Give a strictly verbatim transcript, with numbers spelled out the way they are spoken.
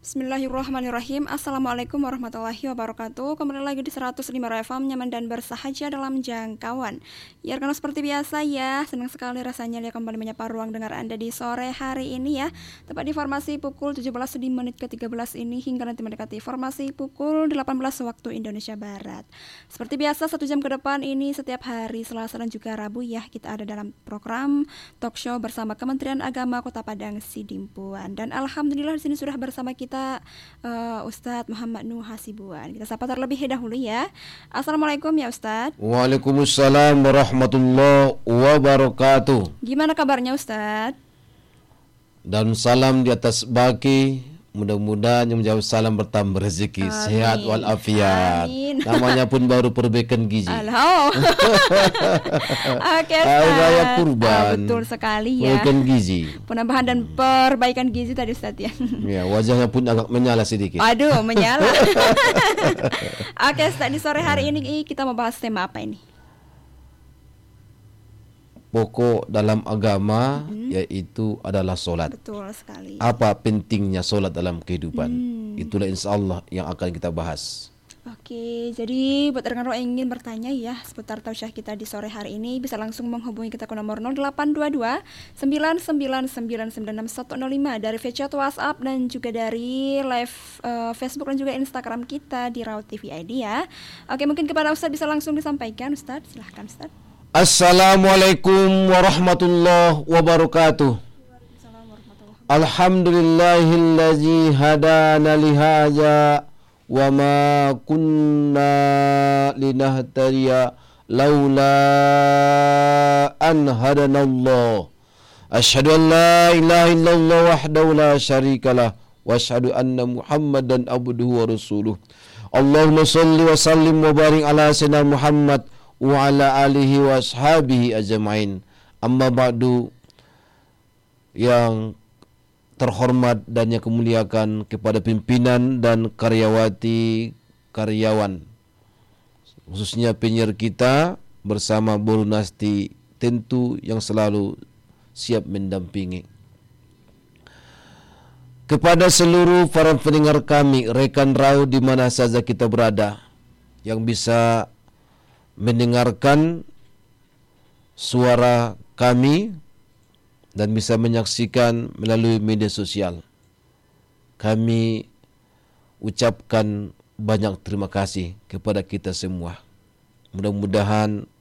Bismillahirrahmanirrahim. Assalamualaikum warahmatullahi wabarakatuh. Kembali lagi di seratus lima F M, nyaman dan bersahaja dalam jangkauan. Ya, karena seperti biasa ya, senang sekali rasanya ya kembali menyapa ruang dengar Anda di sore hari ini ya. Tepat di formasi pukul tujuh belas di menit ke tiga belas ini hingga nanti mendekati formasi pukul delapan belas waktu Indonesia Barat. Seperti biasa satu jam ke depan ini setiap hari Selasa dan juga Rabu ya, kita ada dalam program talk show bersama Kementerian Agama Kota Padang Sidimpuan. Dan alhamdulillah di sini sudah bersama kita uh, Ustadz Muhammad Nuh Hasibuan. Kita sapa terlebih dahulu ya. Assalamualaikum ya Ustadz. Waalaikumsalam warahmatullahi wabarakatuh. Gimana kabarnya Ustadz? Dan salam di atas baki. Mudah-mudahan yang menjawab salam bertambah rezeki, Amin. Sehat walafiat. Amin. Namanya pun baru perbaikan gizi. Halo. Oke, Hari raya Ustadz. kurban. Ah, betul sekali ya. Perbaikan gizi. Penambahan dan perbaikan gizi tadi Ustadz ya. Ya, wajahnya pun agak menyala sedikit. Aduh, menyala. Oke, Ustadz, di sore hari ini kita mau bahas tema apa ini? Pokok dalam agama Hmm. yaitu adalah solat. Betul sekali. Apa pentingnya solat dalam kehidupan? Hmm. Itulah insya Allah yang akan kita bahas. Oke, jadi buat rekan-rekan yang ingin bertanya ya seputar tausiah kita di sore hari ini bisa langsung menghubungi kita ke nomor nol delapan dua dua sembilan sembilan sembilan sembilan enam satu nol lima dari V C WhatsApp dan juga dari live uh, Facebook dan juga Instagram kita di Raut T V I D ya. Oke, mungkin kepada Ustadz bisa langsung disampaikan Ustadz, silahkan Ustadz. Assalamualaikum warahmatullahi wabarakatuh. Alhamdulillahillazi hadana lihaza wa ma kunna linahtadiya laula an hadanallah. Asyhadu an la ilaha illallah wahdahu la syarikalah wa asyhadu anna Muhammadan abduhu wa rasuluh. Allahumma shalli wa sallim wa barik ala sayyidina Muhammad wa ala alihi wa ashabihi ajma'in. Amma ba'du, yang terhormat dan yang kemuliakan kepada pimpinan dan karyawati karyawan, khususnya penyiar kita bersama Buru Nasti, tentu yang selalu siap mendampingi. Kepada seluruh para pendengar kami, rekan Raut di mana saja kita berada, yang bisa mendengarkan suara kami dan bisa menyaksikan melalui media sosial, kami ucapkan banyak terima kasih kepada kita semua. Mudah-mudahan